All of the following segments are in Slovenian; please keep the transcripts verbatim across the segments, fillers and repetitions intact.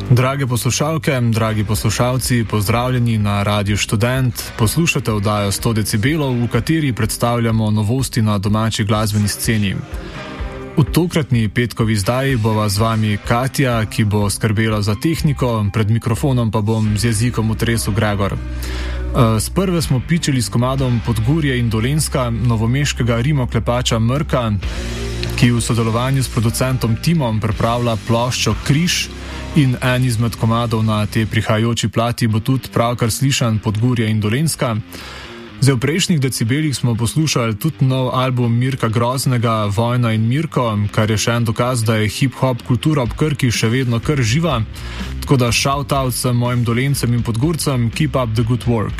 Drage poslušalke, dragi poslušalci, pozdravljeni na Radiu Študent. Poslušate oddajo sto decibelov, v kateri predstavljamo novosti na domači glasbeni sceni. V tokratni petkovi izdaji bova z vami Katja, ki bo skrbela za tehniko, pred mikrofonom pa bom z jezikom utresel Gregor. Sprve smo pičili s komadom Podgurje in Dolenjska novomeškega rimoklepača Mrka, ki v sodelovanju s producentom Timom pripravlja ploščo Križ, in en izmed komadov na tej prihajajoči plati bo tudi pravkar slišan Podgurje in Dolenjska. Zdaj, v prejšnjih decibelih smo poslušali tudi nov album Mirka Groznega, Vojna in Mirko, kar je še en dokaz, da je hip-hop kultura ob Krki še vedno kar živa. Tako da shout-out sem mojim Dolencem in Podgurcem, keep up the good work.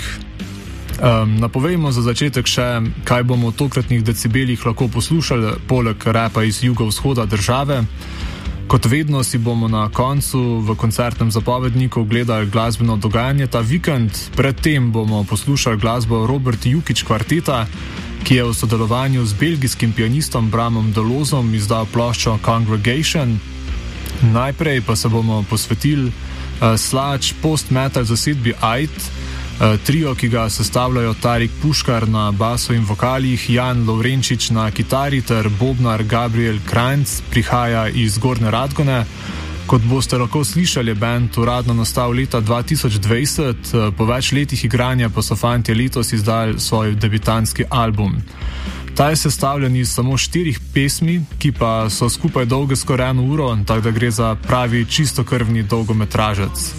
Um, napovejmo za začetek še, kaj bomo v tokratnih decibelih lahko poslušali, poleg rapa iz jugovzhoda države. Kot vedno si bomo na koncu v koncertnem zapovedniku gledali glasbeno dogajanje ta vikend. Predtem bomo poslušali glasbo Robert Jukić kvarteta, ki je v sodelovanju z belgijskim pianistom Bramom Delozom izdal ploščo Congregation. Najprej pa se bomo posvetili uh, sludge post-metal zasedbi Aid, uh, trio, ki ga sestavljajo Tarik Puškar na basu in vokalih, Jan Lovrenčič na kitari ter bobnar Gabriel Krajnc prihaja iz Gornje Radgone. Kot boste lahko slišali, je band uradno nastal leta dva tisoč dvajset, po več letih igranja pa so fantje letos izdali svoj debitantski album. Ta je sestavljen iz samo štirih pesmi, ki pa so skupaj dolge skoraj eno uro, tako da gre za pravi čistokrvni dolgometražec.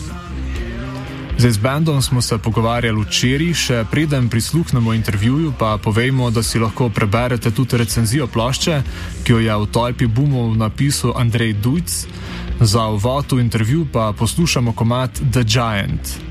Zdaj, z bandom smo se pogovarjali včeraj, še preden prisluhnemo intervjuju, pa povejmo, da si lahko preberete tudi recenzijo plošče, ki jo je v Tolpi Boomov napisal Andrej Dujc. Za uvod v intervju pa poslušamo komad The Giant.